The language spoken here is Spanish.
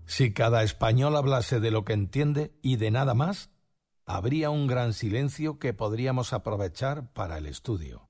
Si cada español hablase de lo que entiende y de nada más, habría un gran silencio que podríamos aprovechar para el estudio.